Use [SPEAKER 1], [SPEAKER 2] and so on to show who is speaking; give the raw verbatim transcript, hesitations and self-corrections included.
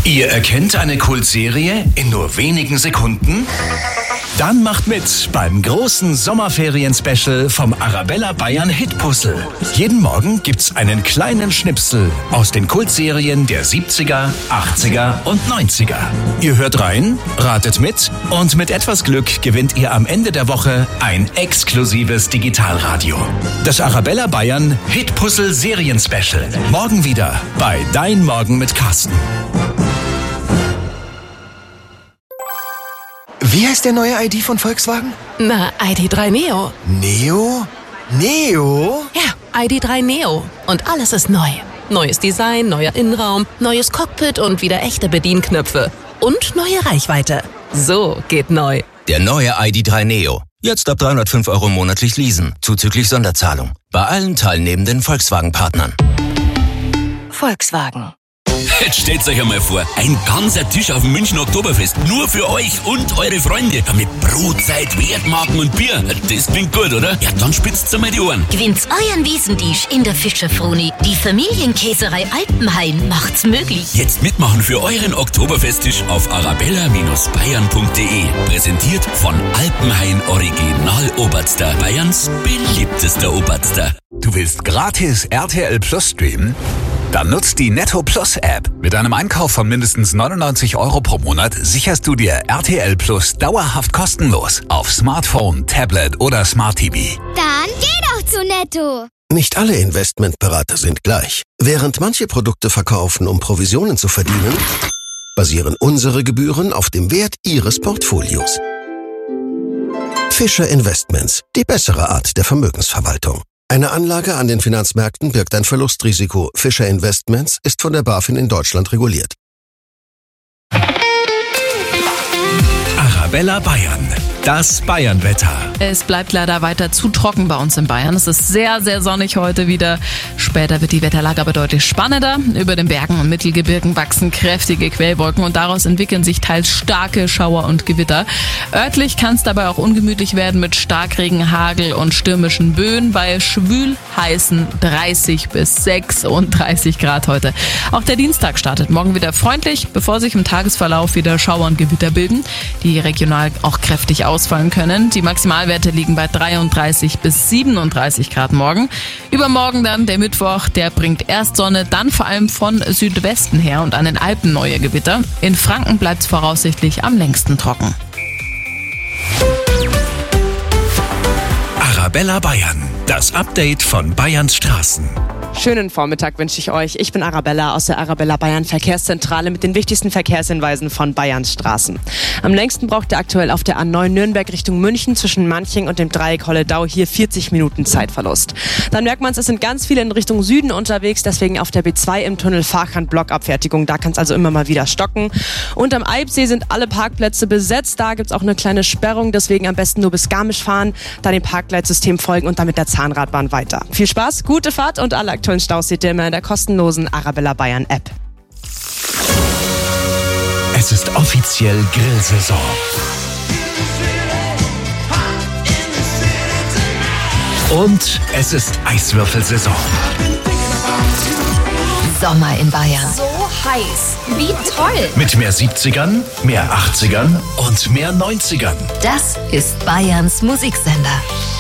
[SPEAKER 1] Ihr erkennt eine Kultserie in nur wenigen Sekunden? Dann macht mit beim großen Sommerferien-Special vom Arabella Bayern Hitpuzzle. Jeden Morgen gibt's einen kleinen Schnipsel aus den Kultserien der siebziger, achtziger und neunziger. Ihr hört rein, ratet mit und mit etwas Glück gewinnt ihr am Ende der Woche ein exklusives Digitalradio. Das Arabella Bayern Hitpuzzle Serien-Special. Morgen wieder bei Dein Morgen mit Carsten.
[SPEAKER 2] Wie heißt der neue I D von Volkswagen?
[SPEAKER 3] Na, I D drei Neo.
[SPEAKER 2] Neo? Neo?
[SPEAKER 3] Ja, I D drei Neo. Und alles ist neu. Neues Design, neuer Innenraum, neues Cockpit und wieder echte Bedienknöpfe. Und neue Reichweite. So geht neu.
[SPEAKER 4] Der neue I D drei Neo. Jetzt ab dreihundertfünf Euro monatlich leasen, zuzüglich Sonderzahlung. Bei allen teilnehmenden Volkswagen-Partnern.
[SPEAKER 3] Volkswagen.
[SPEAKER 5] Jetzt stellt euch einmal vor, ein ganzer Tisch auf dem Münchner Oktoberfest. Nur für euch und eure Freunde. Ja, mit Brotzeit, Wertmarken und Bier. Das klingt gut, oder? Ja, dann spitzt's einmal die Ohren.
[SPEAKER 6] Gewinnt euren Wiesentisch in der Fischerfroni. Die Familienkäserei Alpenhain macht's möglich.
[SPEAKER 5] Jetzt mitmachen für euren Oktoberfesttisch auf arabella Bayern punkt de. Präsentiert von Alpenhain Original Oberster. Bayerns beliebtester Oberster.
[SPEAKER 7] Du willst gratis R T L Plus streamen? Dann nutzt die Netto Plus App. Mit einem Einkauf von mindestens neunundneunzig Euro pro Monat sicherst du dir R T L Plus dauerhaft kostenlos auf Smartphone, Tablet oder Smart T V.
[SPEAKER 8] Dann geh doch zu Netto.
[SPEAKER 9] Nicht alle Investmentberater sind gleich. Während manche Produkte verkaufen, um Provisionen zu verdienen, basieren unsere Gebühren auf dem Wert Ihres Portfolios. Fischer Investments, die bessere Art der Vermögensverwaltung. Eine Anlage an den Finanzmärkten birgt ein Verlustrisiko. Fischer Investments ist von der BaFin in Deutschland reguliert.
[SPEAKER 1] Arabella Bayern, das Bayernwetter.
[SPEAKER 10] Es bleibt leider weiter zu trocken bei uns in Bayern. Es ist sehr, sehr sonnig heute wieder. Später wird die Wetterlage aber deutlich spannender. Über den Bergen und Mittelgebirgen wachsen kräftige Quellwolken und daraus entwickeln sich teils starke Schauer und Gewitter. Örtlich kann es dabei auch ungemütlich werden mit Starkregen, Hagel und stürmischen Böen bei schwül heißen dreißig bis sechsunddreißig Grad heute. Auch der Dienstag startet morgen wieder freundlich, bevor sich im Tagesverlauf wieder Schauer und Gewitter bilden, die regional auch kräftig ausfallen können. Die Maximalwerte liegen bei dreiunddreißig bis siebenunddreißig Grad morgen. Übermorgen dann der Mittwoch, der bringt erst Sonne, dann vor allem von Südwesten her und an den Alpen neue Gewitter. In Franken bleibt es voraussichtlich am längsten trocken.
[SPEAKER 1] Arabella Bayern, das Update von Bayerns Straßen.
[SPEAKER 11] Schönen Vormittag wünsche ich euch. Ich bin Arabella aus der Arabella Bayern Verkehrszentrale mit den wichtigsten Verkehrshinweisen von Bayerns Straßen. Am längsten braucht ihr aktuell auf der A neun Nürnberg Richtung München zwischen Manching und dem Dreieck Holledau hier vierzig Minuten Zeitverlust. Dann merkt man es, es sind ganz viele in Richtung Süden unterwegs, deswegen auf der B zwei im Tunnel Fahrkant Blockabfertigung. Da kann es also immer mal wieder stocken. Und am Eibsee sind alle Parkplätze besetzt. Da gibt es auch eine kleine Sperrung, deswegen am besten nur bis Garmisch fahren, dann dem Parkleitsystem folgen und dann mit der Zahnradbahn weiter. Viel Spaß, gute Fahrt und alle aktuellen Staus seht ihr immer in der kostenlosen Arabella Bayern App.
[SPEAKER 1] Es ist offiziell Grillsaison. Und es ist Eiswürfelsaison.
[SPEAKER 6] Sommer in Bayern.
[SPEAKER 8] So heiß. Wie toll.
[SPEAKER 1] Mit mehr siebzigern, mehr achtzigern und mehr neunzigern.
[SPEAKER 6] Das ist Bayerns Musiksender.